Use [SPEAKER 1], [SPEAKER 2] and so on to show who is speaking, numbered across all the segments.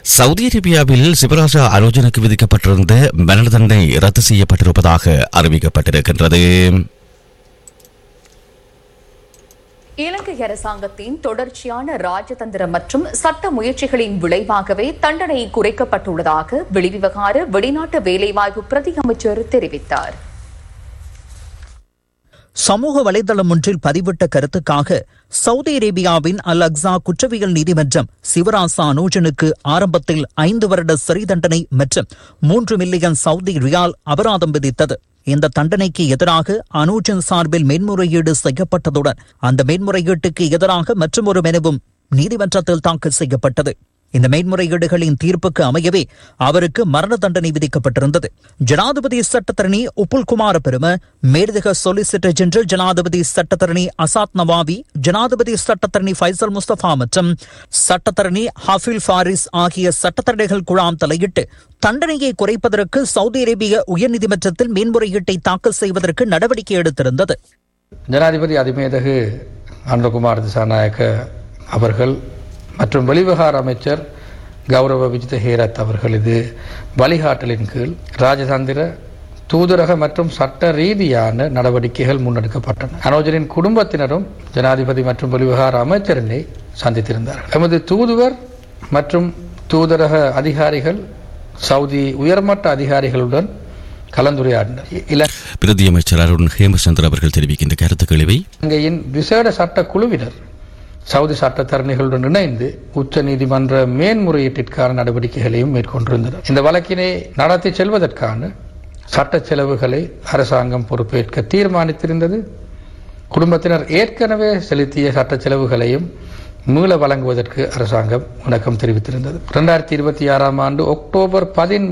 [SPEAKER 1] Saudi அரேபியாவில் சிவராஜா அரோஜனுக்கு விதிக்கப்பட்டிருந்த மரண தண்டனை ரத்து செய்யப்பட்டிருப்பதாக அறிவிக்கப்பட்டிருக்கின்றது.
[SPEAKER 2] இலங்கை அரசாங்கத்தின் தொடர்ச்சியான ராஜதந்திர மற்றும் சட்ட முயற்சிகளின் விளைவாகவே தண்டனை குறைக்கப்பட்டுள்ளதாக வெளிவிவகார வெளிநாட்டு வேலைவாய்ப்பு பிரதி அமைச்சர் தெரிவித்தார்.
[SPEAKER 3] சமூக வலைதளம் ஒன்றில் பதிவிட்ட கருத்துக்காக சவுதி அரேபியாவின் அல் அக்ஸா குற்றவியல் நீதிமன்றம் சிவராசா அனோஜனுக்கு ஆரம்பத்தில் 5 வருட சிறை தண்டனை மற்றும் 3 மில்லியன் சவுதி ரியால் அபராதம் விதித்தது. இந்த தண்டனைக்கு எதிராக அனோஜன் சார்பில் மேன்முறையீடு செய்யப்பட்டதுடன் அந்த மேன்முறையீட்டுக்கு எதிராக மற்றொரு மெனுவும் நீதிமன்றத்தில் தாக்கல் செய்யப்பட்டது. இந்த மேன்முறையீடுகளின் தீர்ப்புக்கு அமையவே அவருக்கு மரண தண்டனை விதிக்கப்பட்டிருந்தது. ஜனாதிபதி சட்டத்தரணி உப்புல் குமார பெரும, மேலதிக சொலிசிட்டர் ஜெனரல் ஜனாதிபதி சட்டத்தரணி அசாத் நவாவி, ஜனாதிபதி சட்டத்தரணி ஃபைசல் முஸ்தபா மற்றும் சட்டத்தரணி ஹாஃபில் ஃபாரிஸ் ஆகிய சட்டத்தரணிகள் குழாம் தலையிட்டு தண்டனையை குறைப்பதற்கு சவுதி அரேபிய உயர்நீதிமன்றத்தில் மேன்முறையீட்டை தாக்கல் செய்வதற்கு நடவடிக்கை எடுத்திருந்தது.
[SPEAKER 4] ஜனாதிபதி அதிமேதகு அனுரகுமார் திசாநாயக்க அவர்கள் மற்றும் வெளிவிவகார அமைச்சர் கௌரவ விஜித ஹேரத் அவர்களது வழிகாட்டலின் கீழ் ராஜதந்திர, தூதரக மற்றும் சட்ட ரீதியான நடவடிக்கைகள் முன்னெடுக்கப்பட்டன. அனோஜனின் குடும்பத்தினரும் ஜனாதிபதி மற்றும் வெளிவிவகார அமைச்சரினை சந்தித்திருந்தார்கள். எமது தூதுவர் மற்றும் தூதரக அதிகாரிகள் சவுதி உயர்மட்ட அதிகாரிகளுடன் கலந்துரையாடினர்.
[SPEAKER 1] பிரதி அமைச்சர் அருண் ஹேமச்சந்திர அவர்கள் தெரிவிக்கின்ற கருத்துக்களை
[SPEAKER 4] இலங்கையின் விசேட சட்ட குழுவினர் சவுதி சட்டத்தரணிகளுடன் இணைந்து உச்ச நீதிமன்ற மேன்முறையீட்டிற்கான நடவடிக்கைகளையும் மேற்கொண்டிருந்தனர். இந்த வழக்கினை நடத்தி செல்வதற்கான சட்ட செலவுகளை அரசாங்கம் பொறுப்பேற்க தீர்மானித்திருந்தது. குடும்பத்தினர் ஏற்கனவே செலுத்திய சட்ட செலவுகளையும் மீள வழங்குவதற்கு அரசாங்கம் இணக்கம் தெரிவித்திருந்தது. 2026 ஆண்டு அக்டோபர்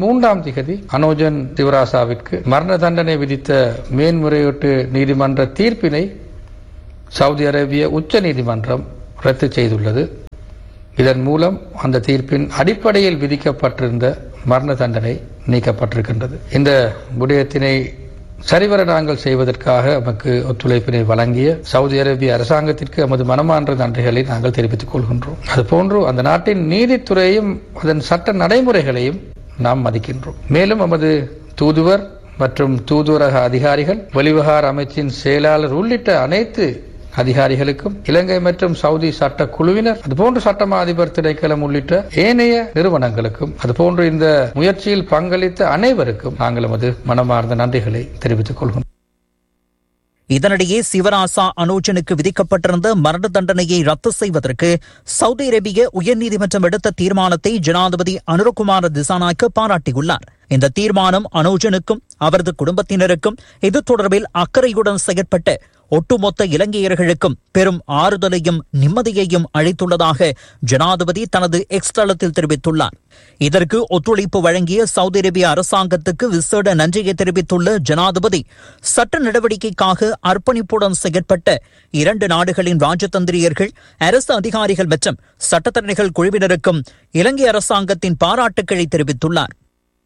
[SPEAKER 4] 13 அனோஜன் சிவராசாவிற்கு மரண தண்டனை விதித்த மேன்முறையீட்டு நீதிமன்ற தீர்ப்பினை சவுதி அரேபிய உச்ச நீதிமன்றம் ரத்து செய்துள்ளது. இதன் மூலம் அந்த தீர்ப்பின் அடிப்படையில் விதிக்கப்பட்டிருந்த மரண தண்டனை நீக்கப்பட்டிருக்கின்றது. இந்த விடயத்தினை சரிவர நாங்கள் செய்வதற்காக நமக்கு ஒத்துழைப்பினை வழங்கிய சவுதி அரேபிய அரசாங்கத்திற்கு எமது மனமார்ந்த நன்றிகளை நாங்கள் தெரிவித்துக் கொள்கின்றோம். அதுபோன்று அந்த நாட்டின் நீதித்துறையும் அதன் சட்ட நடைமுறைகளையும் நாம் மதிக்கின்றோம். மேலும் நமது தூதுவர் மற்றும் தூதுவரக அதிகாரிகள், வெளிவிவகார அமைச்சின் செயலாளர் உள்ளிட்ட அனைத்து அதிகாரிகளுக்கும், இலங்கை மற்றும் சவுதி சட்ட குழுவினர், அதுபோன்று சட்டமா அதிபர் திணைக்களம் உள்ளிட்ட ஏனைய நிறுவனங்களுக்கும், அதுபோன்று இந்த முயற்சியில் பங்களித்த அனைவருக்கும் நாங்கள் நமது மனமார்ந்த நன்றிகளை தெரிவித்துக் கொள்கிறோம்.
[SPEAKER 3] இதனிடையே சிவராசா அனோஜனுக்கு விதிக்கப்பட்டிருந்த மரண தண்டனையை ரத்து செய்வதற்கு சவுதி அரேபிய உயர்நீதிமன்றம் எடுத்த தீர்மானத்தை ஜனாதிபதி அனுரகுமார திசாநாயக்க பாராட்டியுள்ளார். இந்த தீர்மானம் அனோஜனுக்கும் அவரது குடும்பத்தினருக்கும் இது தொடர்பில் அக்கறையுடன் செயற்பட்ட ஒட்டுமொத்த இலங்கையர்களுக்கும் பெரும் ஆறுதலையும் நிம்மதியையும் அளித்துள்ளதாக ஜனாதிபதி தனது எக்ஸ் தளத்தில் தெரிவித்துள்ளார். இதற்கு ஒத்துழைப்பு வழங்கிய சவுதி அரேபிய அரசாங்கத்துக்கு விசேட நன்றியை தெரிவித்துள்ள ஜனாதிபதி, சட்ட நடவடிக்கைக்காக அர்ப்பணிப்புடன் செயற்பட்ட 2 நாடுகளின் ராஜதந்திரியர்கள், அரசு அதிகாரிகள் மற்றும் சட்டத்தரணிகள் குழுவினருக்கும் இலங்கை அரசாங்கத்தின் பாராட்டுக்களை தெரிவித்துள்ளார்.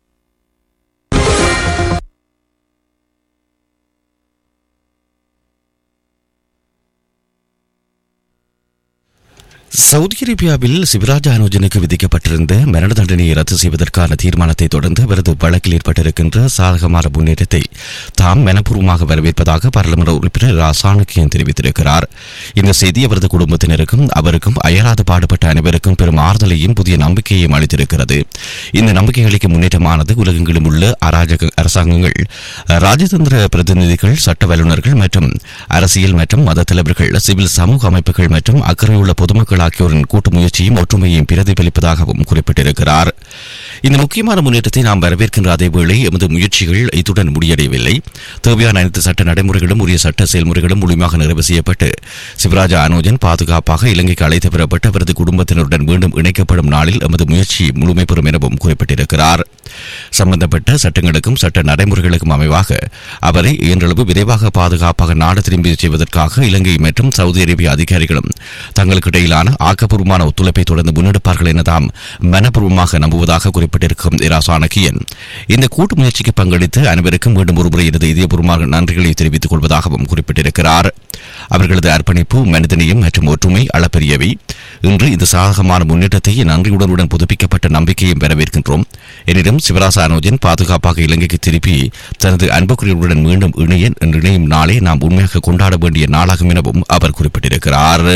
[SPEAKER 1] சவுதி அரேபியாவில் சிவராஜா அனோஜனுக்கு விதிக்கப்பட்டிருந்த மரண தண்டனையை ரத்து செய்வதற்கான தீர்மானத்தை தொடர்ந்து அவரது வழக்கில் ஏற்பட்டிருக்கின்ற சாதகமான முன்னேற்றத்தை தாம் மனப்பூர்வமாக வரவேற்பதாக பாராளுமன்ற உறுப்பினர் சாணக்கியன் தெரிவித்திருக்கிறார். இந்த செய்தி அவரது குடும்பத்தினருக்கும் அவருக்கும் அயராது பாடுபட்ட அனைவருக்கும் பெரும் ஆறுதலையும் புதிய நம்பிக்கையையும் அளித்திருக்கிறது. இந்த நம்பிக்கைகளுக்கு முன்னேற்றமானது உலகெங்கிலும் உள்ள அரசாங்கங்கள், ராஜதந்திர பிரதிநிதிகள், சட்ட வல்லுநர்கள் மற்றும் அரசியல் மற்றும் மத தலைவர்கள், சிவில் சமூக அமைப்புகள் மற்றும் அக்கறையுள்ள பொதுமக்கள் ஆகியோரின் கூட்டு முயற்சியும் ஒற்றுமையையும் பிரதிபலிப்பதாகவும் குறிப்பிட்டிருக்கிறார். இந்த முக்கியமான முன்னேற்றத்தை நாம் வரவேற்கின்ற அதேவேளை எமது முயற்சிகள் இத்துடன் முடியடையவில்லை. தேவையான அனைத்து சட்ட நடைமுறைகளும் உரிய சட்ட செயல்முறைகளும் முழுமையாக நிறைவு செய்யப்பட்டு சிவராஜா அனோஜன் பாதுகாப்பாக இலங்கைக்கு அழைத்து வரப்பட்டு அவரது குடும்பத்தினருடன் மீண்டும் இணைக்கப்படும் நாளில் எமது முயற்சி முழுமை பெறும் எனவும் குறிப்பிட்டிருக்கிறார். சம்பந்தப்பட்ட சட்டங்களுக்கும் சட்ட நடைமுறைகளுக்கும் அமைவாக அவரை இயன்றளவு விரைவாக பாதுகாப்பாக நாடு திரும்பி செய்வதற்காக இலங்கை மற்றும் சவுதி அரேபிய அதிகாரிகளும் தங்களுக்கு இடையிலான ஆக்கப்பூர்வமான ஒத்துழைப்பை தொடர்ந்து முன்னெடுப்பார்கள் என தாம் மனப்பூர்வமாக நம்புவதாக குறிப்பிட்டிருக்கும் சாணக்கியன், இந்த கூட்டு முயற்சிக்கு பங்களித்து அனைவருக்கும் மீண்டும் ஒருமுறை எனது இதயபூர்வமான நன்றிகளை தெரிவித்துக் கொள்வதாகவும் குறிப்பிட்டிருக்கிறார். அவர்களது அர்ப்பணிப்பு, மனிதநேயம் மற்றும் ஒற்றுமை அளப்பரியவை. இன்று இந்த சாதகமான முன்னேற்றத்தை நன்றியுடனுடன் புதுப்பிக்கப்பட்ட நம்பிக்கையை வரவேற்கின்றோம். எனினும் சிவராச அனோஜன் பாதுகாப்பாக இலங்கைக்கு திருப்பி தனது அன்புக்குரியவருடன் மீண்டும் இணையும் நாளே நாம் உண்மையாக கொண்டாட வேண்டிய நாளாகும் எனவும் அவர் குறிப்பிட்டிருக்கிறார்.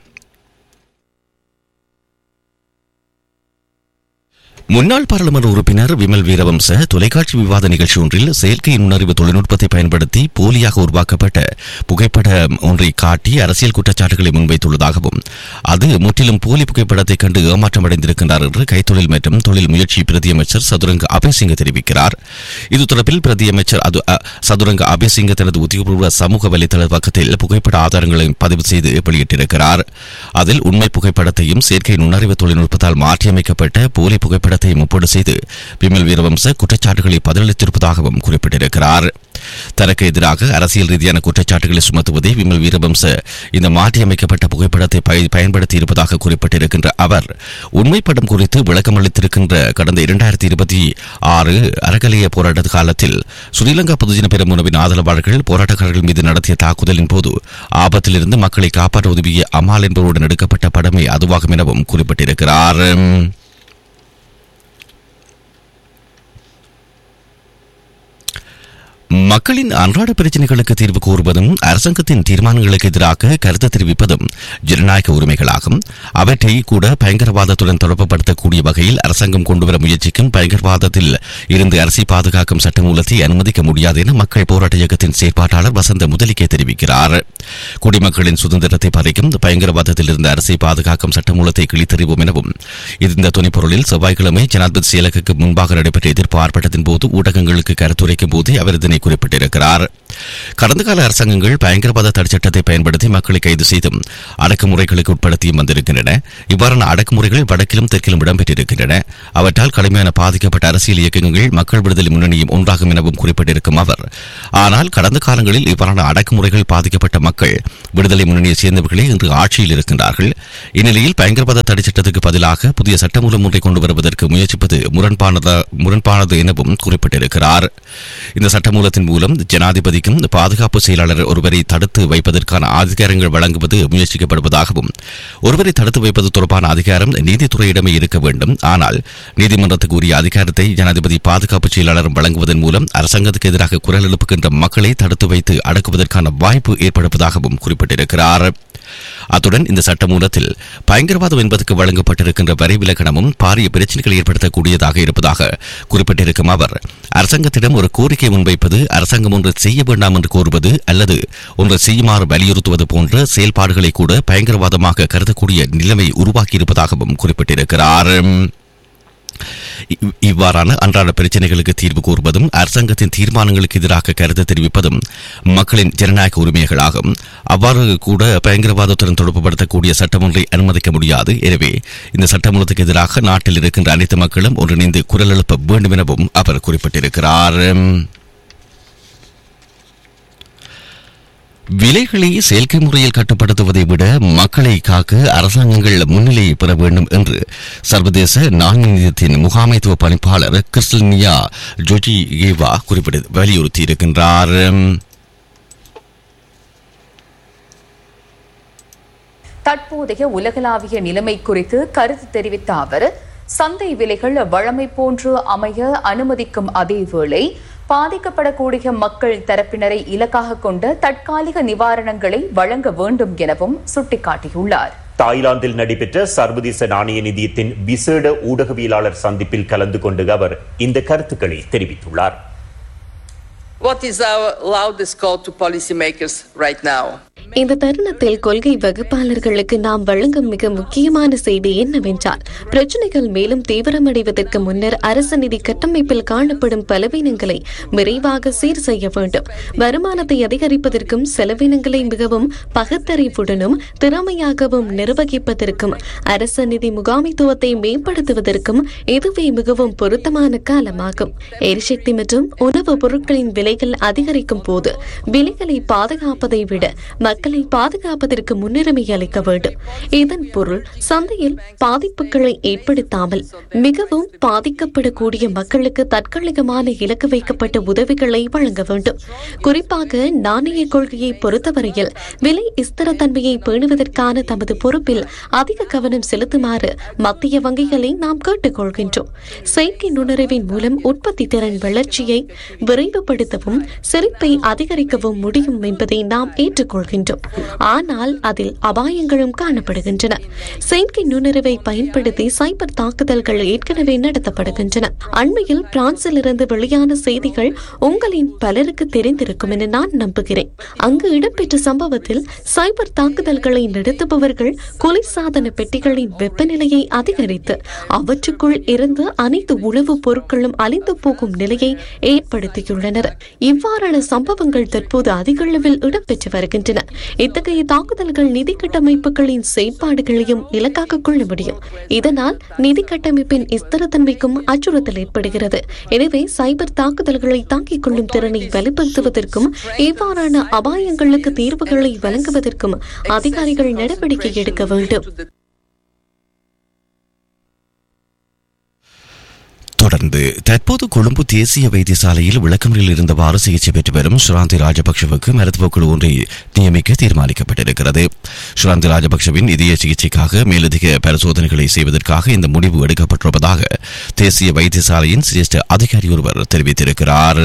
[SPEAKER 1] முன்னாள் பாராளுமன்ற உறுப்பினர் விமல் வீரவம்ச தொலைக்காட்சி விவாத நிகழ்ச்சி ஒன்றில் செயற்கை நுண்ணறிவு தொழில்நுட்பத்தை பயன்படுத்தி போலியாக உருவாக்கப்பட்ட புகைப்படம் ஒன்றை காட்டி அரசியல் குற்றச்சாட்டுகளை முன்வைத்துள்ளதாகவும் அது முற்றிலும் போலி புகைப்படத்தை கண்டு ஏமாற்றமடைந்திருக்கின்றார் என்று கைத்தொழில் மற்றும் தொழில் முயற்சி பிரதியமைச்சர் சதுரங்க அபேசிங்க தெரிவிக்கிறார். இது தொடர்பில் பிரதியமைச்சர் சதுரங்க அபேசிங்க தனது உத்தியோகபூர்வ சமூக வலைதள பக்கத்தில் புகைப்பட ஆதாரங்களை பதிவு செய்து வெளியிட்டிருக்கிறார். அதில் உண்மை புகைப்படத்தையும் செயற்கை நுண்ணறிவு தொழில்நுட்பத்தால் மாற்றியமைக்கப்பட்ட போலி புகைப்பட முப்போடு செய்து விமல் வீரவம்ச குற்றச்சாட்டுகளை பதிலளித்திருப்பதாகவும் குறிப்பிட்டிருக்கிறார். தனக்கு எதிராக அரசியல் ரீதியான குற்றச்சாட்டுகளை சுமத்துவதே விமல் வீரவம்ச இந்த மாற்றியமைக்கப்பட்ட புகைப்படத்தை பயன்படுத்தி இருப்பதாக குறிப்பிட்டிருக்கின்ற அவர் உண்மை படம் குறித்து விளக்கமளித்திருக்கின்ற கடந்த 2026 அறக்கலைய போராட்ட காலத்தில் ஸ்ரீலங்கா பொதுஜன பெரமுனவின் ஆதரவாளர்கள் போராட்டக்காரர்கள் மீது நடத்திய தாக்குதலின் போது ஆபத்திலிருந்து மக்களை காப்பாற்ற உதவிய அமால் என்பவருடன் எடுக்கப்பட்ட படமே அதுவாகும் எனவும் குறிப்பிட்டிருக்கிறார். மக்களின் அன்றாட பிரச்சினைகளுக்கு தீர்வு கோருவதும் அரசாங்கத்தின் தீர்மானங்களுக்கு எதிராக கருத்து தெரிவிப்பதும் ஜனநாயக உரிமைகளாகும். அவற்றை கூட பயங்கரவாதத்துடன் தொடர்புபடுத்தக்கூடிய வகையில் அரசாங்கம் கொண்டுவர முயற்சிக்கும் பயங்கரவாதத்தில் இருந்து அரசை பாதுகாக்கும் சட்டமூலத்தை அனுமதிக்க முடியாது என மக்கள் போராட்ட இயக்கத்தின் செயற்பாட்டாளர் வசந்த முதலிக்கே தெரிவிக்கிறார். குடிமக்களின் சுதந்திரத்தை பறிக்கும் பயங்கரவாதத்தில் இருந்து அரசை பாதுகாக்கும் சட்டமூலத்தை கிழித்தறிவோம் எனவும் இந்த துணைப்பொருளில் செவ்வாய்க்கிழமை ஜனாதிபதி செயலகத்துக்கு முன்பாக நடைபெற்ற எதிர்ப்பு ஆர்ப்பாட்டத்தின் போது ஊடகங்களுக்கு கருத்துரைக்கும் போது அவர் இதனை குறிப்பிட்டிருக்கிறார். கடந்த கால அரசாங்கங்கள் பயங்கரவாத தடைச்சட்டத்தை பயன்படுத்தி மக்களை கைது செய்தும் அடக்குமுறைகளுக்கு உட்படுத்தியும் வந்திருக்கின்றன. இவ்வாறான அடக்குமுறைகள் வடக்கிலும் தெற்கிலும் இடம்பெற்றிருக்கின்றன. அவற்றால் கடுமையான பாதிக்கப்பட்ட அரசியல் இயக்கங்கள் மக்கள் விடுதலை முன்னணியும் ஒன்றாகும் எனவும் குறிப்பிட்டிருக்கும் அவர், ஆனால் கடந்த காலங்களில் இவ்வாறான அடக்குமுறைகள் பாதிக்கப்பட்ட மக்கள் விடுதலை முன்னணியை சேர்ந்தவர்களே இன்று ஆட்சியில் இருக்கின்றார்கள். இந்நிலையில் பயங்கரவாத தடைச்சட்டத்துக்கு பதிலாக புதிய சட்டமூலம் ஒன்றை கொண்டு வருவதற்கு முயற்சிப்பது முரண்பானது எனவும் குறிப்பிட்டிருக்கிறார். இந்த சட்டமூலத்தின் மூலம் ஜனாதிபதிக்கும் பாதுகாப்பு செயலாளர் ஒருவரை தடுத்து வைப்பதற்கான அதிகாரங்கள் வழங்குவது முயற்சிக்கப்படுவதாகவும் ஒருவரை தடுத்து வைப்பது தொடர்பான அதிகாரம் நீதித்துறையிடமே இருக்க வேண்டும். ஆனால் நீதிமன்றத்துக்கு உரிய அதிகாரத்தை ஜனாதிபதி பாதுகாப்பு செயலாளர் வழங்குவதன் மூலம் அரசாங்கத்துக்கு எதிராக குரல் எழுப்புகின்ற மக்களை தடுத்து வைத்து அடக்குவதற்கான வாய்ப்பு ஏற்படுவதாகவும் குறிப்பிட்டிருக்கிறார். அத்துடன் இந்த சட்டமூலத்தில் பயங்கரவாதம் என்பதற்கு வழங்கப்பட்டிருக்கின்ற வரி விலக்கணமும் பாரிய பிரச்சனைகளை ஏற்படுத்தக்கூடியதாக இருப்பதாக குறிப்பிட்டிருக்கும் அவர், அரசாங்கத்திடம் ஒரு கோரிக்கை முன்வைப்பது, அரசாங்கம் ஒன்று செய்ய வேண்டாம் என்று கோருவது அல்லது ஒன்று செய்யுமாறு வலியுறுத்துவது போன்ற செயல்பாடுகளை கூட பயங்கரவாதமாக கருதக்கூடிய நிலைமை உருவாக்கியிருப்பதாகவும் குறிப்பிட்டிருக்கிறார். இவ்வாறான அன்றாட பிரச்சனைகளுக்கு தீர்வு கூறுவதும் அரசாங்கத்தின் தீர்மானங்களுக்கு எதிராக கருத்து தெரிவிப்பதும் மக்களின் ஜனநாயக உரிமைகளாகும். அவ்வாறு கூட பயங்கரவாதத்துடன் தொடர்புபடுத்தக்கூடிய சட்டம் ஒன்றை அனுமதிக்க முடியாது. எனவே இந்த சட்டமூலத்துக்கு எதிராக நாட்டில் இருக்கின்ற அனைத்து மக்களும் ஒன்றிணைந்து குரல் எழுப்ப வேண்டும் எனவும் அவர் குறிப்பிட்டிருக்கிறார். விலைகளை செயற்கை முறையில் கட்டுப்படுத்துவதை விட மக்களை காக்க அரசாங்கங்கள் முன்னிலையை பெற வேண்டும் என்று சர்வதேச நாணய நிதியத்தின் முகாமைத்துவ பணிப்பாளர் கிறிஸ்டலினியா ஜோர்ஜியேவா வலியுறுத்தியிருக்கின்றார்.
[SPEAKER 2] தற்போதைய உலகளாவிய நிலைமை குறித்து கருத்து தெரிவித்த அவர், சந்தை விலைகள் வழமை போன்று அமைய அனுமதிக்கும் அதேவேளை பாதிக்கப்படக்கூடிய மக்கள் தரப்பினரை இலக்காக கொண்ட தற்காலிக நிவாரணங்களை வழங்க வேண்டும் எனவும் சுட்டிக்காட்டியுள்ளார்.
[SPEAKER 5] தாய்லாந்தில் நடைபெற்ற சர்வதேச நாணய நிதியத்தின் விசேட ஊடகவியலாளர் சந்திப்பில் கலந்து கொண்டு அவர் இந்த கருத்துக்களை தெரிவித்துள்ளார்.
[SPEAKER 6] What is our loudest call to policymakers right now?
[SPEAKER 7] இந்த தருணத்தில் கொள்கை வகுப்பாளர்களுக்கு நாம் வழங்கும் மிக முக்கியமான செய்தி என்னவென்றால், பிரச்சனைகள் மேலும் தீவிரமடைவதற்கு முன்னர் அரசு நிதி கட்டமைப்பில் காணப்படும் பலவீனங்களை விரைவாக சீர் செய்ய வேண்டும். வருமானத்தை அதிகரிப்பதற்கும் செலவினங்களை மிகவும் பகுத்தறிவுடனும் திறமையாகவும் நிர்வகிப்பதற்கும் அரசு நிதி முகாமைத்துவத்தை மேம்படுத்துவதற்கும் இதுவே மிகவும் பொருத்தமான காலமாகும். எரிசக்தி மற்றும் உணவுப் பொருட்களின் விலைகள் அதிகரிக்கும் போது விலைகளை பாதுகாப்பதை விட மக்களை பாதுகாப்பதற்கு முன்னுரிமை அளிக்க வேண்டும். இதன் பொருள் சந்தையில் பாதிப்புகளை ஏற்படுத்தாமல் மிகவும் பாதிக்கப்படக்கூடிய மக்களுக்கு தற்காலிகமான இலக்கு வைக்கப்பட்ட உதவிகளை வழங்க வேண்டும். குறிப்பாக நாணய கொள்கையை பொறுத்தவரையில் விலை ஸ்திரத்தன்மையை பேணுவதற்கான தமது பொறுப்பில் அதிக கவனம் செலுத்துமாறு மத்திய வங்கிகளை நாம் கேட்டுக்கொள்கின்றோம். செயற்கை நுண்ணறிவின் மூலம் உற்பத்தி திறன் வளர்ச்சியை விரைவுபடுத்தவும் செழிப்பை அதிகரிக்கவும் முடியும் என்பதை நாம் ஏற்றுக்கொள்கின்றோம். ஆனால் அதில் அபாயங்களும் காணப்படுகின்றன. செயற்கை நுண்ணறிவை பயன்படுத்தி சைபர் தாக்குதல்கள் ஏற்கனவே நடத்தப்படுகின்றன. அண்மையில் பிரான்சில் இருந்து வெளியான செய்திகள் உங்களின் பலருக்கு தெரிந்திருக்கும் என நான் நம்புகிறேன். அங்கு இடம்பெற்ற சம்பவத்தில் சைபர் தாக்குதல்களை நடத்துபவர்கள் குளிர்சாதன பெட்டிகளின் வெப்பநிலையை அதிகரித்து அவற்றுக்குள் இருந்து அனைத்து உணவுப் பொருட்களும் அழிந்து போகும் நிலையை ஏற்படுத்தியுள்ளனர். இவ்வாறான சம்பவங்கள் தற்போது அதிக அளவில் இடம்பெற்று வருகின்றன. இத்தகைய தாக்குதல்கள் நிதி கட்டமைப்புகளின் செயற்பாடுகளையும் இலக்காக கொள்ள முடியும். இதனால் நிதி கட்டமைப்பின் ஸ்திரத்தன்மைக்கும் அச்சுறுத்தல் ஏற்படுகிறது. எனவே சைபர் தாக்குதல்களை தாங்கிக் கொள்ளும் திறனை வலுப்படுத்துவதற்கும் இவ்வாறான அபாயங்களுக்கு தீர்வுகளை வழங்குவதற்கும் அதிகாரிகள் நடவடிக்கை எடுக்க வேண்டும்.
[SPEAKER 1] தொடர்ந்து தற்போது கொழும்பு தேசிய வைத்தியசாலையில் விளக்கமறியலில் இருந்தவாறு சிகிச்சை பெற்று வரும் ஸ்ராந்தி ராஜபக்ஷவுக்கு மருத்துவக் குழு ஒன்றை நியமிக்க தீர்மானிக்கப்பட்டிருக்கிறது. ஸ்ராந்தி ராஜபக்ஷவின் இதய சிகிச்சைக்காக மேலதிக பரிசோதனைகளை செய்வதற்காக இந்த முடிவு எடுக்கப்பட்டிருப்பதாக தேசிய வைத்தியசாலையின் சிரேஷ்ட அதிகாரி ஒருவர் தெரிவித்திருக்கிறார்.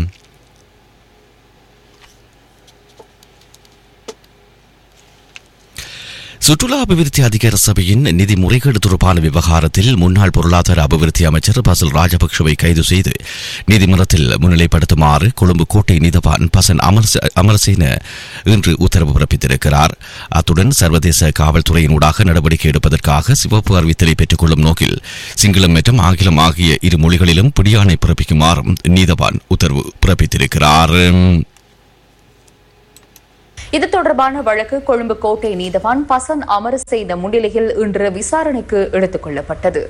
[SPEAKER 1] சுற்றுலா அபிவிருத்தி அதிகார சபையின் நிதி முறைகேடு தொடர்பான விவகாரத்தில் முன்னாள் பொருளாதார அபிவிருத்தி அமைச்சர் பசில் ராஜபக்ஷவை கைது செய்து நீதிமன்றத்தில் முன்னிலைப்படுத்துமாறு கொழும்பு கோட்டை நீதவான் பசன் அமரசேன இன்று உத்தரவு பிறப்பித்திருக்கிறார். அத்துடன் சர்வதேச காவல்துறையினூடாக நடவடிக்கை எடுப்பதற்காக சிவப்பு அறிவித்தலை பெற்றுக் கொள்ளும் நோக்கில் சிங்களம் மற்றும் ஆங்கிலம் ஆகிய இரு மொழிகளிலும் பிடியாணை பிறப்பிக்குமாறும் நீதவான் உத்தரவு பிறப்பித்திருக்கிறார்.
[SPEAKER 2] இது தொடர்பான வழக்கு கொழும்பு கோட்டை நீதவான் பசன் அமரசேன முன்னிலையில் இன்று விசாரணைக்கு எடுத்துக் கொள்ளப்பட்டது.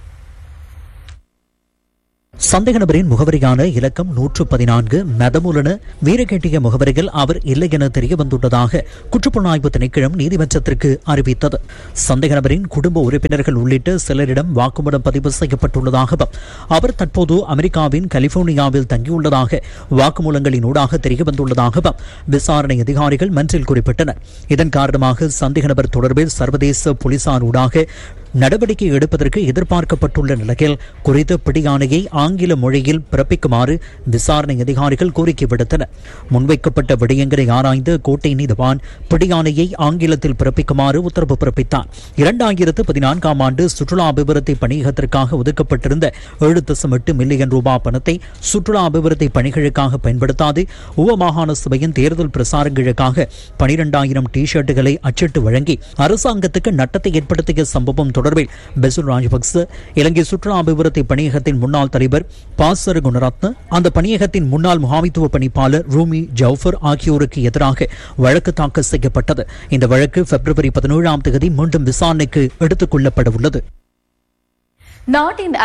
[SPEAKER 3] சந்தேக நபரின் முகவரியான இலக்கம் 114 மெதமுலன வீரகேட்டிய முகவரியில் அவர் இல்லை என தெரிய வந்துள்ளதாக குற்றப்புலனாய்வு திணைக்களம் நீதிமன்றத்திற்கு அறிவித்தது. சந்தேக நபரின் குடும்ப உறுப்பினர்கள் உள்ளிட்ட சிலரிடம் வாக்குமூலம் பதிவு செய்யப்பட்டுள்ளதாகவும் அவர் தற்போது அமெரிக்காவின் கலிபோர்னியாவில் தங்கியுள்ளதாக வாக்குமூலங்களின் ஊடாக தெரிய வந்துள்ளதாகவும் விசாரணை அதிகாரிகள் மன்றில் குறிப்பிட்டனர். இதன் காரணமாக சந்தேக நபர் தொடர்பில் சர்வதேச போலீசார் ஊடாக நடவடிக்கை எடுப்பதற்கு எதிர்பார்க்கப்பட்டுள்ள நிலையில் குறித்த பிடியாணையை ஆங்கில மொழியில் பிறப்பிக்குமாறு விசாரணை அதிகாரிகள் கோரிக்கை விடுத்தனர். முன்வைக்கப்பட்ட விடயங்களை ஆராய்ந்த கோட்டை நீதவான் பிடியாணையை ஆங்கிலத்தில் பிறப்பிக்குமாறு உத்தரவு பிறப்பித்தார். 2014ஆம் ஆண்டு சுற்றுலா அபிவிருத்தி பணியகத்திற்காக ஒதுக்கப்பட்டிருந்த 7.8 மில்லியன் ரூபாய் பணத்தை சுற்றுலா அபிவிருத்தி பணிகளுக்காக பயன்படுத்தாது உவமாகாண சபையின் தேர்தல் பிரசாரங்களுக்காக 12,000 டி-ஷர்ட்டுகளை அச்சிட்டு வழங்கி அரசாங்கத்துக்கு நட்டத்தை ஏற்படுத்திய சம்பவம் தொடர்பில் பசில் ராஜபக்ச இலங்கை சுற்றுலா அபிவிருத்தி பணியகத்தின் முன்னாள் தலைவர் பாசர் குணரத்ன, அந்த பணியகத்தின் முன்னாள் முகாமைத்துவ பணிப்பாளர் ரூமி ஜவுஃபர் ஆகியோருக்கு எதிராக வழக்கு தாக்கல் செய்யப்பட்டது. இந்த வழக்கு பிப்ரவரி 17ஆம் தேதி மீண்டும் விசாரணைக்கு எடுத்துக் கொள்ளப்பட உள்ளது.
[SPEAKER 2] நாட்டின்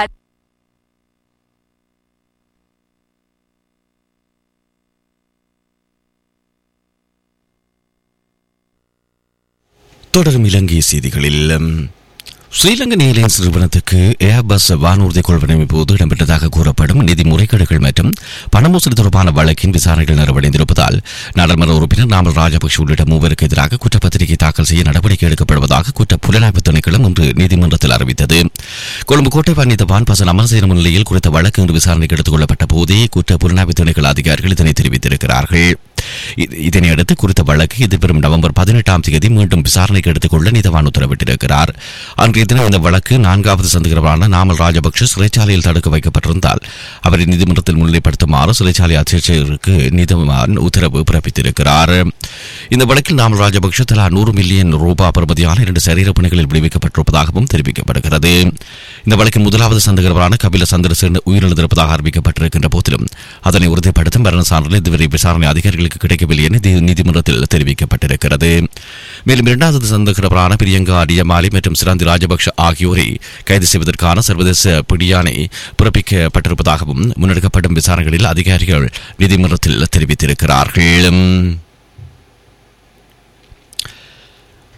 [SPEAKER 1] தொடரும் இலங்கை செய்திகளில் ஸ்ரீலங்கன் ஏர்லைன்ஸ் நிறுவனத்துக்கு ஏர்பஸ் வானூர்தி கொள்வனவின் போது இடம்பெற்றதாக கூறப்படும் நிதி முறைகேடுகள் மற்றும் பணமோசடி தொடர்பான வழக்கின் விசாரணைகள் நிறைவடைந்திருப்பதால் நாடாளுமன்ற உறுப்பினர் நாமல் ராஜபக்ஷ உள்ளிட்ட மூவருக்கு எதிராக குற்றப்பத்திரிகை தாக்கல் செய்ய நடவடிக்கை எடுக்கப்படுவதாக குற்ற புலனாய்வு திணைக்களம் இன்று நீதிமன்றத்தில் அறிவித்தது. கொழும்பு கோட்டை நீதவான் பசன் அமரசேன முன்னிலையில் குறித்த வழக்கு இன்று விசாரணைக்கு எடுத்துக் கொள்ளப்பட்ட போதே குற்ற புலனாய்வு திணைக்கள அதிகாரிகள் இதனை தெரிவித்திருக்கிறார்கள். இதனையடுத்து குறித்த வழக்கு எதிர்வரும் நவம்பர் 18ஆம் தேதி மீண்டும் விசாரணைக்கு எடுத்துக் கொள்ள நீதவான் உத்தரவிட்டிருக்கிறார். அன்றைய தினம் இந்த வழக்கு 4வது சந்தேகமான நாமல் ராஜபக்ஷ சிறைச்சாலையில் தடுக்க வைக்கப்பட்டிருந்தால் அவரை நீதிமன்றத்தில் முன்னிலைப்படுத்துமாறு சிறைச்சாலை அத்தியட்சகருக்கு நீதிவான் உத்தரவு பிறப்பித்திருக்கிறார். இந்த வழக்கில் நாமல் ராஜபக்ஷ தலா 100 மில்லியன் ரூபாய் பெறுமதியான 2 சரீர பணிகளில் விடுவிக்கப்பட்டிருப்பதாகவும் தெரிவிக்கப்படுகிறது. இந்த வழக்கின் முதலாவது சந்தேகமான கபில சந்திரசேன உயிரிழந்திருப்பதாக அறிவிக்கப்பட்டிருக்கின்ற போதிலும் அதனை உறுதிப்படுத்தும் மரண சான்றிதழ் இதுவரை விசாரணை அதிகாரிகளுக்கு கிடைக்கவில்லை என நீதிமன்றத்தில் தெரிவிக்கப்பட்டிருக்கிறது. மேலும் 2வது சந்தேகமான பிரியங்கா அடியமாலி மற்றும் சிராந்தி ராஜபக்ஷ ஆகியோரை கைது செய்வதற்கான சர்வதேச பிடியாணை பிறப்பிக்கப்பட்டிருப்பதாகவும் முன்னெடுக்கப்படும் விசாரணைகளில் அதிகாரிகள் நீதிமன்றத்தில் தெரிவித்திருக்கிறார்கள்.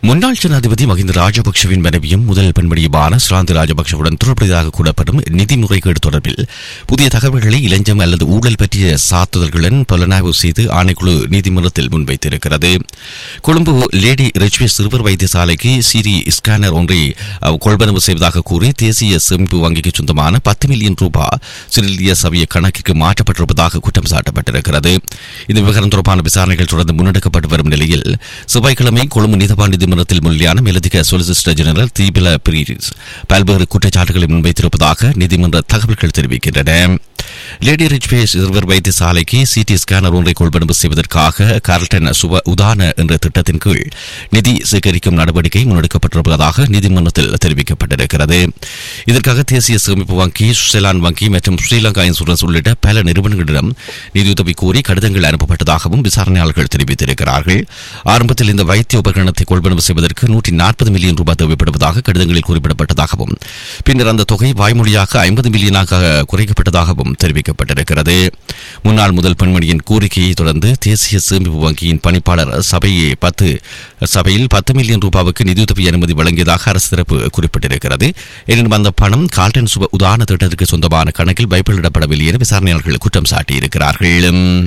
[SPEAKER 1] முன்னாள் ஜனாதிபதி மஹிந்த ராஜபக்ஷவின் மனைவியும் முதல் பெண்மணியுமான ஸ்ராந்தி ராஜபக்ஷவுடன் தொடர்புடையதாக கூறப்படும் நிதி முறைகேடு தொடர்பில் புதிய தகவல்களை இளஞ்சம் அல்லது ஊழல் பற்றிய சாத்துதல்களுடன் புலனாய்வு செய்து ஆணைக்குழு நீதிமன்றத்தில் முன்வைத்திருக்கிறது. கொழும்பு லேடி ரிச்வே சிறுவர் வைத்தியசாலைக்கு சிடி ஸ்கேனர் ஒன்றை கொள்வனவு செய்வதாக கூறி தேசிய சேமிப்பு வங்கிக்கு சொந்தமான 10 மில்லியன் ரூபாய் சிறிலிய சபைய கணக்கிற்கு மாற்றப்பட்டிருப்பதாக குற்றம் சாட்டப்பட்டிருக்கிறது. இந்த விவகாரம் தொடர்பான விசாரணைகள் தொடர்ந்து முன்னெடுக்கப்பட்டு வரும் நிலையில் செவ்வாய்க்கிழமை கொழும்பு நீதவான் நீதிமன்றத்தில் முன்னிலையான மேலதிக சொலிசிட்டர் ஜெனரல் தீபில பிரீஸ் பல்வேறு குற்றச்சாட்டுகளை முன்வைத்திருப்பதாக நீதிமன்ற தகவல்கள் தெரிவிக்கின்றன. லேடி ரிச்வே சிறுவர் வைத்தியசாலைக்கு சிடி ஸ்கேனர் ஒன்றை கொள்வனவு செய்வதற்காக கார்ல்டன் சுப உதான என்ற திட்டத்தின் கீழ் நிதி சேகரிக்கும் நடவடிக்கை முன்னெடுக்கப்பட்டிருப்பதாக நீதிமன்றத்தில் தெரிவிக்கப்பட்டிருக்கிறது. இதற்காக தேசிய சேமிப்பு வங்கி, சுவிட்சர்லாந்து வங்கி மற்றும் ஸ்ரீலங்கா இன்சூரன்ஸ் உள்ளிட்ட பல நிறுவனங்களிடம் நிதியுதவி கோரி கடிதங்கள் அனுப்பப்பட்டதாகவும் விசாரணையாளர்கள் தெரிவித்திருக்கிறார்கள். ஆரம்பத்தில் இந்த வைத்திய உபகரணத்தை கொள்வனவு செய்வதற்கு 140 மில்லியன் ரூபாய் தேவைப்படுவதாக கடிதங்களில் குறிப்பிடப்பட்டதாகவும் பின்னர் அந்த தொகை வாய்மொழியாக 50 மில்லியனாக குறைக்கப்பட்டதாகவும் தெரிவிக்கப்பட்டிருக்கிறது. முன்னாள் முதல் பெண்மணியின் கோரிக்கையை தொடர்ந்து தேசிய சேமிப்பு வங்கியின் பணிப்பாளர் சபையில் 10 மில்லியன் ரூபாவுக்கு நிதியுதவி அனுமதி வழங்கியதாக அரசு தரப்பு குறிப்பிட்டிருக்கிறது. எனினும் அந்த பணம் கால்டன் சுப உதான திட்டத்திற்கு சொந்தமான கணக்கில் வைப்பிலிடப்படவில்லை என விசாரணையாளர்கள் குற்றம் சாட்டியிருக்கிறார்கள்.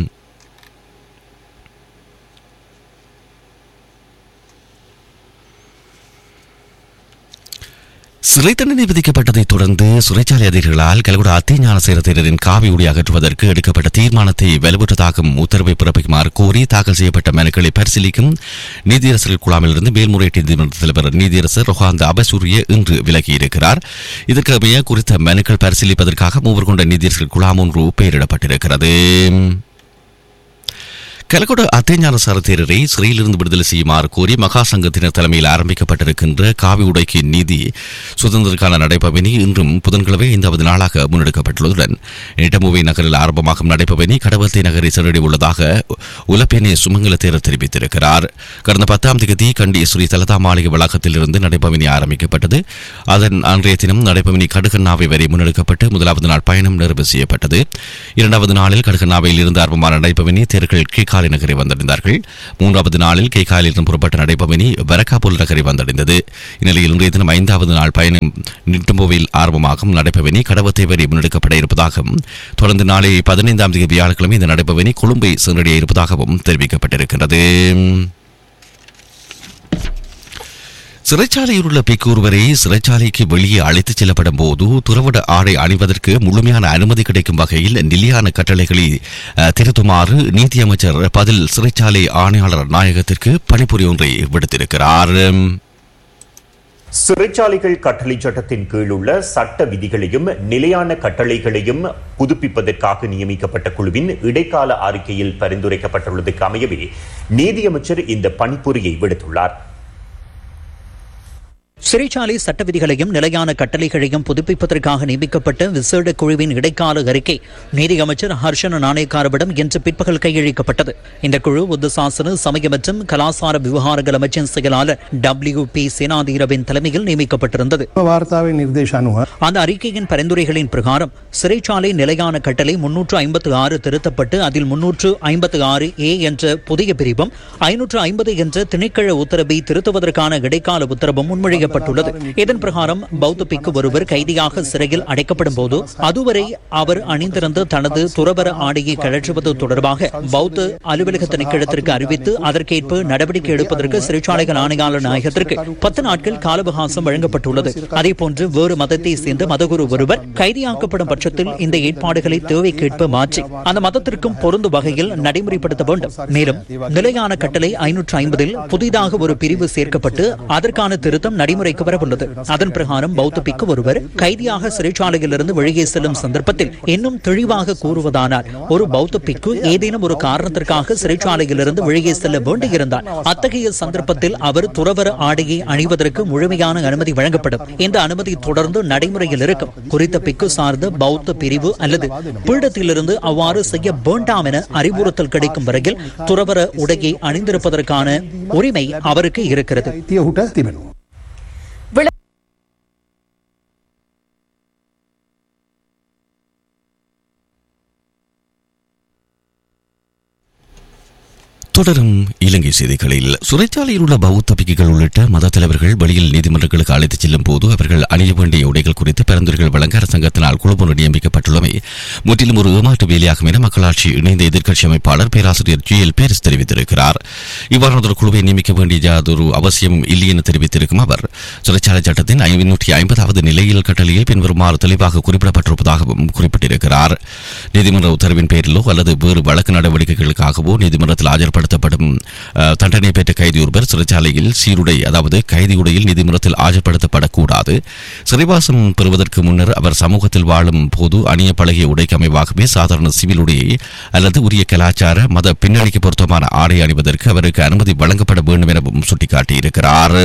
[SPEAKER 1] சிறை தண்டனை விதிக்கப்பட்டதைத் தொடர்ந்து சிறைச்சாலை அதிகாரிகளால் கல்குடா அத்திஞான சேரத்தேரரின் காவி உடை அகற்றுவதற்கு எடுக்கப்பட்ட தீர்மானத்தை வலுவற்றதாக்கும் உத்தரவை பிறப்பிக்குமாறு கோரி தாக்கல் செய்யப்பட்ட மனுக்களை பரிசீலிக்கும் நீதியரசர்கள் குழாமிலிருந்து மேல்முறையீட்டு நீதிமன்ற தலைவர் நீதியரசர் ரொஹாந்த அபசூரிய இன்று விலகியிருக்கிறார். இதற்கமைய குறித்த மனுக்கள் பரிசீலிப்பதற்காக 3 கொண்ட நீதியரசர்கள் குழாம் ஒன்று பெயரிடப்பட்டிருக்கிறது. கலகொட அத்திஞான சாரத்தேரரை சிறையிலிருந்து விடுதலை செய்யுமாறு கோரி மகா சங்கத்தினர் தலைமையில் ஆரம்பிக்கப்பட்டிருக்கின்ற காவி உடைக்கு நீதி சுதந்திரக்கான நடைபவனி இன்றும் புதன்கிழமை 5வது நாளாக முன்னெடுக்கப்பட்டுள்ளதுடன் நிட்டமுவை நகரில் ஆரம்பமாகும் நடைபவனி கடவத்தை நகரை சென்றடை உள்ளதாக உலப்பேனே சுமங்கல தேரர் தெரிவித்திருக்கிறார். கடந்த 10ஆம் தேதி கண்டி ஸ்ரீ தலதா மாளிகை வளாகத்திலிருந்து நடைபவனி ஆரம்பிக்கப்பட்டது. அதன் அன்றைய தினம் நடைபவனி கடுகண்ணாவை வரை முன்னெடுக்கப்பட்டு 1வது நாள் பயணம் நிறைவு செய்யப்பட்டது. 2வது நாளில் கடுகண்ணாவையில் இருந்து ஆரம்பமான நடைபவனி தேர்கள் கேகாலை நகரை வந்தடைந்தார்கள். 3வது நாளில் கேகாலிலிருந்து புறப்பட்ட நடைபவனி வரக்காபூல் நகரை வந்தடைந்தது. இந்நிலையில் இன்றைய தினம் 5வது நாள் பயணம் நிட்டும்போவில் ஆரம்பமாகும் நடைபவனி கடவத்தை வரை முன்னெடுக்கப்பட இருப்பதாகவும் தொடர்ந்து நாளை 15ஆம் தேதி வியாழக்கிழமை இந்த நடைபவனி கொழும்பை சென்றடைய இருப்பதாகவும் தெரிவிக்கப்பட்டிருக்கிறது. சிறைச்சாலையில் உள்ள பெக்கு ஒருவரை சிறைச்சாலைக்கு வெளியே அழைத்துச் செல்லப்படும் போது துறவட ஆடை அணிவதற்கு முழுமையான அனுமதி கிடைக்கும் வகையில் நிலையான கட்டளைகளை திருத்துமாறு நீதியமைச்சர் பதில் சிறைச்சாலை ஆணையாளர் நாயகத்திற்கு பணிப்புரை ஒன்றை விடுத்திருக்கிறார்.
[SPEAKER 5] சிறைச்சாலைகள் கட்டளை சட்டத்தின் கீழ் உள்ள சட்ட விதிகளையும் நிலையான கட்டளைகளையும் புதுப்பிப்பதற்காக நியமிக்கப்பட்ட குழுவின் இடைக்கால அறிக்கையில் பரிந்துரைக்கப்பட்டுள்ளதற்கு அமையவே நீதியமைச்சர் இந்த பணிப்புரையை விடுத்துள்ளார்.
[SPEAKER 3] சிறைச்சாலை சட்ட விதிகளையும் நிலையான கட்டளைகளையும் புதுப்பிப்பதற்காக நியமிக்கப்பட்ட விசேட குழுவின் இடைக்கால அறிக்கை நீதியமைச்சர் ஹர்ஷன நாணயக்காரவிடம் இன்று பிற்பகல் கையளிக்கப்பட்டது. இந்த குழு புத்த சாசன சமய மற்றும் கலாசார விவகாரங்கள் அமைச்சின் செயலாளர் WP சேனாதீரவின் தலைமையில் நியமிக்கப்பட்டிருந்தது. அந்த அறிக்கையின் பரிந்துரைகளின் பிரகாரம் சிறைச்சாலை நிலையான கட்டளை 356 திருத்தப்பட்டு அதில் 356A என்ற புதிய பிரிவும் 550 என்ற திணைக்கள உத்தரவை திருத்துவதற்கான இடைக்கால உத்தரவும் முன்மொழிய இதன் பிரகாரம் பௌத்த பிக்கு ஒருவர் கைதியாக சிறையில் அடைக்கப்படும் போது அதுவரை அவர் அணிந்திருந்த தனது துறவற ஆடையை கழற்றுவது தொடர்பாக பௌத்த அலுவலக திணைக்களத்திற்கு அறிவித்து அதற்கேற்ப நடவடிக்கை எடுப்பதற்கு சிறைச்சாலைகள் ஆணையாளர் நாயகத்திற்கு 10 நாட்கள் கால அவகாசம் வழங்கப்பட்டுள்ளது. அதேபோன்று வேறு மதத்தை சேர்ந்த மதகுரு ஒருவர் கைதியாக்கப்படும் பட்சத்தில் இந்த ஏற்பாடுகளை தேவைக்கேற்ப மாற்றி அந்த மதத்திற்கும் பொருந்தும் வகையில் நடைமுறைப்படுத்த வேண்டும். மேலும் நிலையான கட்டளை 550 புதிதாக ஒரு பிரிவு சேர்க்கப்பட்டு அதற்கான திருத்தம் நடைமுறைக்கு வரவுள்ளது. அதன் பிரகாரம் பௌத்த பிக்கு ஒருவர் கைதியாக சிறைச்சாலையிலிருந்து வெளியே செல்லும் சந்தர்ப்பத்தில் இன்னும் தெளிவாக கூறுவதானால் ஒரு பௌத்த பிக்கு ஏதேனும் ஒரு காரணத்திற்காக சிறைச்சாலையிலிருந்து வெளியே செல்ல வேண்டியிருந்தால் அத்தகைய சந்தர்ப்பத்தில் அவர் துறவற ஆடையை அணிவதற்கு முழுமையான அனுமதி வழங்கப்படும். இந்த அனுமதி தொடர்ந்து நடைமுறையில் இருக்கும். குறித்த பிக்கு சார்ந்த பௌத்த பிரிவு அல்லது பீடத்திலிருந்து அவ்வாறு செய்ய வேண்டாம் என அறிவுறுத்தல் கிடைக்கும் வரையில் துறவற உடையை அணிந்திருப்பதற்கான உரிமை அவருக்கு இருக்கிறது.
[SPEAKER 1] தொடரும் இலங்கை செய்திகளில் சிறைச்சாலையில் உள்ள பௌத்த பிக்குகள் உள்ளிட்ட மத தலைவர்கள் வெளியில் நீதிமன்றங்களுக்கு அழைத்துச் செல்லும் போது அவர்கள் அணிய வேண்டிய உடைகள் குறித்து பரிந்துரைகள் வழங்க அரசாங்கத்தினால் குழு நியமிக்கப்பட்டுள்ளமை முற்றிலும் ஒரு ஏமாற்று வேலையாகும் என மக்களாட்சி இணைந்த எதிர்க்கட்சி அமைப்பாளர் பேராசிரியர் ஜிஎல் பேரிஸ் தெரிவித்திருக்கிறார். இவ்வாறான ஒரு குழுவை நியமிக்க வேண்டிய யாதொரு அவசியமும் இல்லை என தெரிவித்திருக்கும் அவர் சிறைச்சாலை சட்டத்தின் 550வது நிலையில் கட்டளையில் பின்வருமாறு தெளிவாக குறிப்பிடப்பட்டிருப்பதாகவும் குறிப்பிட்டிருக்கிறார். நீதிமன்ற உத்தரவின் பேரிலோ அல்லது வேறு வழக்கு நடவடிக்கைகளுக்காகவோ நீதிமன்றத்தில் ஆஜர்படுத்தப்படும் தண்டனை பெற்ற கைதி ஒருவர் சிறைச்சாலையில் சீருடை அதாவது கைதியுடையில் நீதிமன்றத்தில் ஆஜர்படுத்தப்படக்கூடாது. சிறைவாசம் பெறுவதற்கு முன்னர் அவர் சமூகத்தில் வாழும் போது அணிய பழகிய உடைக்கு அமைவாகவே சாதாரண சிவில் உடையை அல்லது உரிய கலாச்சார மத பின்னணிக்கு பொருத்தமான ஆடை அணிவதற்கு அவருக்கு அனுமதி வழங்கப்பட வேண்டும் எனவும் சுட்டிக்காட்டியிருக்கிறார்.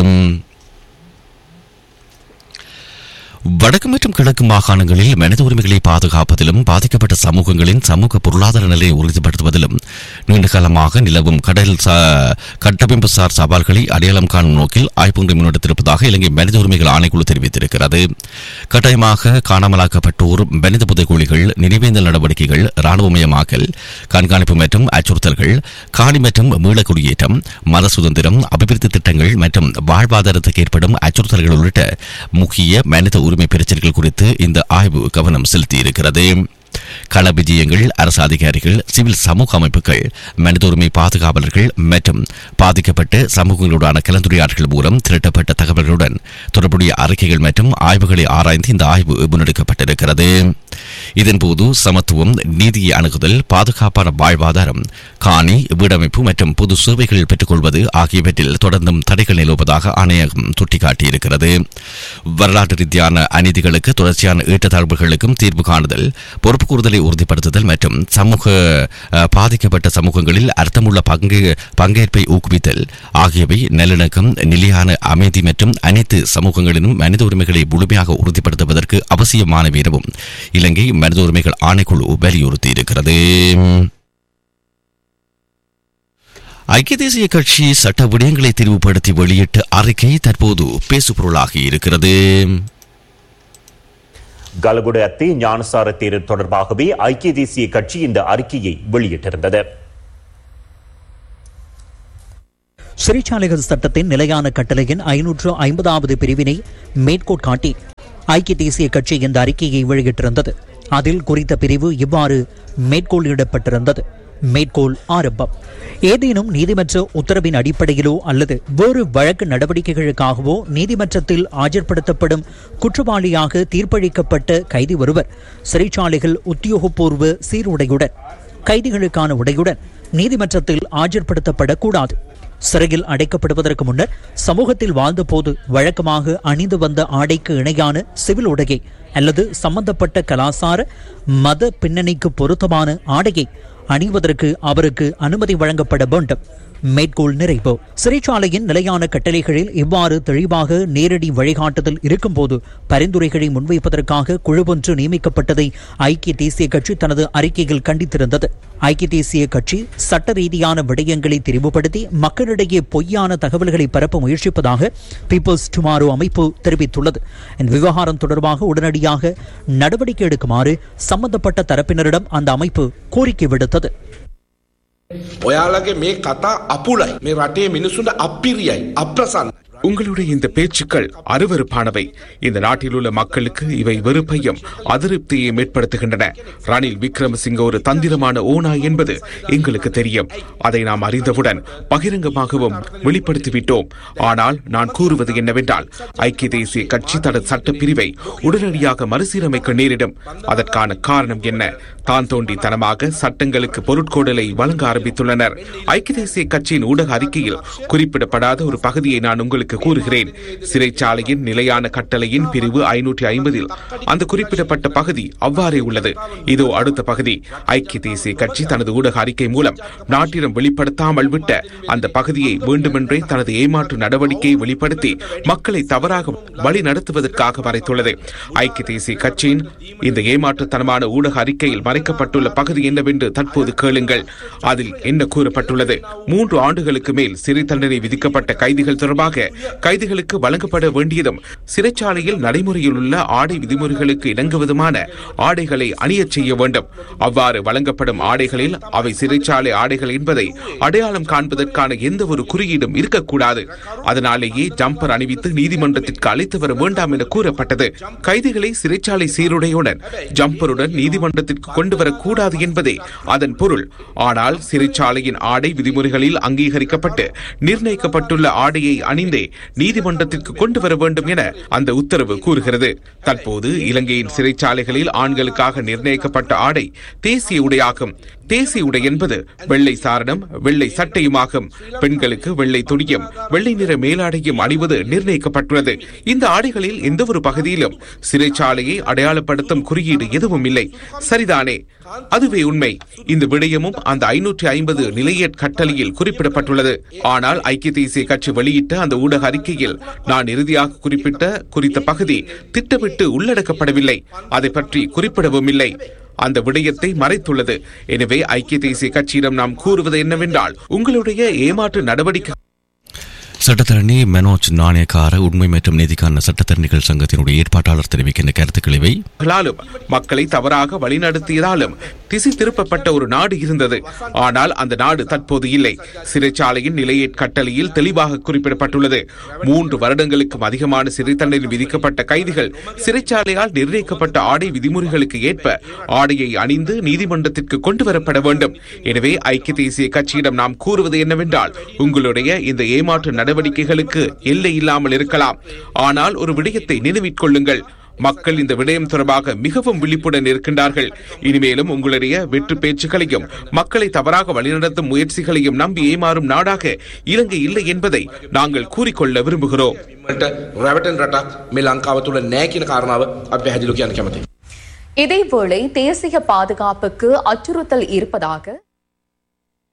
[SPEAKER 1] வடக்கு மற்றும் கிழக்கு மாகாணங்களில் மனித உரிமைகளை பாதுகாப்பதிலும் பாதிக்கப்பட்ட சமூகங்களின் சமூக பொருளாதார நிலையை உறுதிப்படுத்துவதிலும் நீண்டகாலமாக நிலவும் கட்டமைப்புசார் சவால்களை அடையாளம் காணும் நோக்கில் ஆய்வு முன்னெடுத்திருப்பதாக இலங்கை மனித உரிமைகள் ஆணைக்குழு தெரிவித்திருக்கிறது. கட்டாயமாக காணாமலாக்கப்பட்டோர், மனித புதைகுழிகள், நினைவேந்தல் நடவடிக்கைகள், இராணுவமயமாக்கல், கண்காணிப்பு மற்றும் அச்சுறுத்தல்கள், காணி மற்றும் மீளக்குடியேற்றம், மத சுதந்திரம், அபிவிருத்தி திட்டங்கள் மற்றும் வாழ்வாதாரத்துக்கு ஏற்படும் அச்சுறுத்தல்கள் உள்ளிட்ட முக்கிய மனித உரிமை பிரச்சனைகள் குறித்து இந்த ஆய்வு கவனம் செலுத்தியிருக்கிறது. கள விஜயங்கள், அரசு அதிகாரிகள், சிவில் சமூக அமைப்புகள், மனித உரிமை பாதுகாவலர்கள் மற்றும் பாதிக்கப்பட்ட சமூகங்களுடான கலந்துரையாடல்கள் மூலம் திரட்டப்பட்ட தகவல்களுடன் தொடர்புடைய அறிக்கைகள் மற்றும் ஆய்வுகளை ஆராய்ந்து இந்த ஆய்வு முன்னெடுக்கப்பட்டிருக்கிறது. இதன்போது சமத்துவம், நீதியை அணுகுதல், பாதுகாப்பான வாழ்வாதாரம், காணி, வீடமைப்பு மற்றும் பொது சேவைகள் பெற்றுக்கொள்வது ஆகியவற்றில் தொடர்ந்தும் தடைகள் நிலவுவதாக ஆணையகம் சுட்டிக்காட்டியிருக்கிறது. வரலாற்று ரீதியான அநீதிகளுக்கு தொடர்ச்சியான ஏற்றத்தாழ்வுகளுக்கும் தீர்வு காணுதல், பொறுப்பு கூறுதலை உறுதிப்படுத்துதல் மற்றும் சமூக பாதிக்கப்பட்ட சமூகங்களில் அர்த்தமுள்ள பங்கேற்பை ஊக்குவித்தல் ஆகியவை நல்லிணக்கம், நிலையான அமைதி மற்றும் அனைத்து சமூகங்களிலும் மனித உரிமைகளை முழுமையாக உறுதிப்படுத்துவதற்கு அவசியமானவை எனவும் இலங்கை மனித உரிமைகள் ஆணைக்குழு வலியுறுத்தியிருக்கிறது. ஐக்கிய தேசிய கட்சி சட்ட விடயங்களை தெரிவுபடுத்தி வெளியிட்ட அறிக்கை தற்போது பேசுபொருளாகி இருக்கிறது.
[SPEAKER 5] கலகுட அத்தி ஞானசார தேர்வு தொடர்பாகவே ஐக்கிய தேசிய கட்சி இந்த அறிக்கையை வெளியிட்டிருந்தது.
[SPEAKER 3] சிறைச்சாலைகள் சட்டத்தின் நிலையான கட்டளையின் 550வது பிரிவினை மேற்கோள் காட்டி ஐக்கிய தேசிய கட்சி இந்த அறிக்கையை வெளியிட்டிருந்தது. அதில் குறித்த பிரிவு இவ்வாறு மேற்கோளிடப்பட்டிருந்தது. மேற்கோள் ஆரம்பம்: ஏதேனும் நீதிமன்ற உத்தரவின் அடிப்படையிலோ அல்லது வேறு வழக்கு நடவடிக்கைகளுக்காகவோ நீதிமன்றத்தில் ஆஜர்படுத்தப்படும் குற்றவாளியாக தீர்ப்பளிக்கப்பட்ட கைதி ஒருவர் சிறைச்சாலைகள் உத்தியோகபூர்வ சீருடையுடன், கைதிகளுக்கான உடையுடன் நீதிமன்றத்தில் ஆஜர்படுத்தப்படக்கூடாது. சிறையில் அடைக்கப்படுவதற்கு முன்னர் சமூகத்தில் வாழ்ந்தபோது வழக்கமாக அணிந்து வந்த ஆடைக்கு இணையான சிவில் உடையை அல்லது சம்பந்தப்பட்ட கலாசார மத பின்னணிக்கு பொருத்தமான ஆடையை அணிவதற்கு அவருக்கு அனுமதி வழங்கப்பட வேண்டும். மேற்கோள் நிறைவு. சிறைச்சாலையின் நிலையான கட்டளைகளில் இவ்வாறு தெளிவாக நேரடி வழிகாட்டுதல் இருக்கும்போது பரிந்துரைகளை முன்வைப்பதற்காக குழு ஒன்று நியமிக்கப்பட்டதை ஐக்கிய தேசிய கட்சி தனது அறிக்கையில் கண்டித்திருந்தது. ஐக்கிய தேசிய கட்சி சட்ட ரீதியான விடயங்களை தெரிவுபடுத்தி மக்களிடையே பொய்யான தகவல்களை பரப்ப முயற்சிப்பதாக பீப்புள்ஸ் டுமாரோ அமைப்பு தெரிவித்துள்ளது. இந்த விவகாரம் தொடர்பாக உடனடியாக நடவடிக்கை எடுக்குமாறு சம்பந்தப்பட்ட தரப்பினரிடம் அந்த அமைப்பு கோரிக்கை விடுத்தது.
[SPEAKER 8] ඔයාලගේ මේ කතා අපුලයි මේ රටේ මිනිසුන්ට අපිරියයි අප්‍රසන්න.
[SPEAKER 9] உங்களுடைய இந்த பேச்சுக்கள் அருவருப்பானவை. இந்த நாட்டில் உள்ள மக்களுக்கு இவை வெறுப்பையும் அதிருப்தியையும் ஏற்படுத்துகின்றன. ரணில் விக்ரமசிங்க ஒரு தந்திரமான ஓனாய் என்பது எங்களுக்கு தெரியும். அதை நாம் அறிந்தவுடன் பகிரங்கமாகவும் வெளிப்படுத்திவிட்டோம். ஆனால் நான் கூறுவது என்னவென்றால், ஐக்கிய தேசிய கட்சி தனது சட்டப்பிரிவை உடனடியாக மறுசீரமைக்க நேரிடும். அதற்கான காரணம் என்ன? தான் தோண்டித்தனமாக சட்டங்களுக்கு பொருட்கோடலை வழங்க ஆரம்பித்துள்ளனர். ஐக்கிய தேசிய கட்சியின் ஊடக அறிக்கையில் குறிப்பிடப்படாத ஒரு பகுதியை நான் உங்களுக்கு கூறுகிறேன். சிறைச்சாலையின் நிலையான கட்டளையின் பிரிவு 550 அந்த குறிப்பிடப்பட்ட பகுதி அவ்வாறே உள்ளது. இதோ அடுத்த பகுதி. ஐக்கிய தேசிய கட்சி தனது ஊடக அறிக்கை மூலம் நாட்டிடம் வெளிப்படுத்தாமல் விட்ட அந்த பகுதியை வேண்டுமென்றே தனது ஏமாற்று நடவடிக்கையை வெளிப்படுத்தி மக்களை தவறாக வழி நடத்துவதற்காக மறைத்துள்ளது. ஐக்கிய தேசிய கட்சியின் இந்த ஏமாற்றுத்தனமான ஊடக அறிக்கையில் மறைக்கப்பட்டுள்ள பகுதி என்னவென்று தற்போது கேளுங்கள். அதில் என்ன கூறப்பட்டுள்ளது? 3 ஆண்டுகளுக்கு மேல் சிறை தண்டனை விதிக்கப்பட்ட கைதிகள் தொடர்பாக கைதிகளுக்கு வழங்கப்பட வேண்டியதும் சிறைச்சாலையில் நடைமுறையில் உள்ள ஆடை விதிமுறைகளுக்கு இணங்குவதுமான ஆடைகளை அணியச் செய்ய வேண்டும். அவ்வாறு வழங்கப்படும் ஆடைகளில் அவை சிறைச்சாலை ஆடைகள் என்பதை அடையாளம் காண்பதற்கான எந்த ஒரு குறியீடும் இருக்கக்கூடாது. அதனாலேயே ஜம்பர் அணிவித்து நீதிமன்றத்திற்கு அழைத்து வர வேண்டாம் என கூறப்பட்டது. கைதிகளை சிறைச்சாலை சீருடையுடன் ஜம்பருடன் நீதிமன்றத்திற்கு கொண்டு வரக்கூடாது என்பதே அதன் பொருள். ஆனால் சிறைச்சாலையின் ஆடை விதிமுறைகளில் அங்கீகரிக்கப்பட்டு நிர்ணயிக்கப்பட்டுள்ள ஆடையை அணிந்தே நீதிமன்றத்திற்கு கொண்டு வர வேண்டும் என அந்த உத்தரவு கூறுகிறது. தற்போது இலங்கையின் சிறைச்சாலைகளில் ஆண்களுக்காக நிர்ணயிக்கப்பட்ட ஆடை தேசிய உடையாகும். தேசிய உடை என்பது வெள்ளை சாரணம், வெள்ளை சட்டையுமாகும். பெண்களுக்கு வெள்ளை துணியும் வெள்ளை நிற மேலாடையும் அணிவது நிர்ணயிக்கப்பட்டுள்ளது. இந்த ஆடைகளில் எந்த ஒரு பகுதியிலும் சிறைச்சாலையை அடையாளப்படுத்தும் குறியீடு எதுவும் இல்லை. சரிதானே? அதுவே உண்மை. இந்த விடயமும் அந்த 550 நிலையற் கட்டளையில் குறிப்பிடப்பட்டுள்ளது. ஆனால் ஐக்கிய தேசிய கட்சி வெளியிட்ட அந்த ஊடக அறிக்கையில் நான் இறுதியாக குறிப்பிட்ட குறித்த பகுதி திட்டமிட்டு உள்ளடக்கப்படவில்லை. அதை பற்றி குறிப்பிடவும் இல்லை. அந்த விடயத்தை மறைத்துள்ளது. எனவே ஐக்கிய தேசிய கட்சியிடம் நாம் கூறுவது என்னவென்றால், உங்களுடைய ஏமாற்று நடவடிக்கை.
[SPEAKER 1] சட்டத்தரணி மனோஜ் நாணயக்கார உண்மை மற்றும் நீதிக்கான சட்டத்தரணிகள் சங்கத்தினுடைய ஏற்பாட்டாளர் தெரிவிக்கின்ற கருத்துக்களை
[SPEAKER 9] மக்களை தவறாக வழிநடத்தியதாலும் திசை திருப்பப்பட்ட ஒரு நாடு இருந்தது. ஆனால் அந்த நாடு தற்போது இல்லை. சிறைச்சாலையின் நிலையற் கட்டளையில் தெளிவாக குறிப்பிடப்பட்டுள்ளது. 3 வருடங்களுக்கும் அதிகமான சிறை தண்டனை விதிக்கப்பட்ட கைதிகள் சிறைச்சாலையால் நிர்ணயிக்கப்பட்ட ஆடை விதிமுறைகளுக்கு ஏற்ப ஆடையை அணிந்து நீதிமன்றத்திற்கு கொண்டு வரப்பட வேண்டும். எனவே ஐக்கிய தேசிய கட்சியிடம் நாம் கூறுவது என்னவென்றால், உங்களுடைய இந்த ஏமாற்று நடவடிக்கைகளுக்கு எல்லை இல்லாமல் இருக்கலாம். ஆனால் ஒரு விடயத்தை நினைவில் கொள்ளுங்கள். மக்கள் இந்த விடயம் தொடர்பாக மிகவும் விழிப்புடன் இருக்கின்றார்கள். இனிமேலும் உங்களுடைய வெற்று பேச்சுக்களையும் மக்களை தவறாக வழிநடத்தும் முயற்சிகளையும் நம்பி ஏமாறும் நாடாக இலங்கை இல்லை என்பதை நாங்கள் கூறிக்கொள்ள விரும்புகிறோம்.
[SPEAKER 2] இதேவேளை தேசிய பாதுகாப்புக்கு அச்சுறுத்தல் இருப்பதாக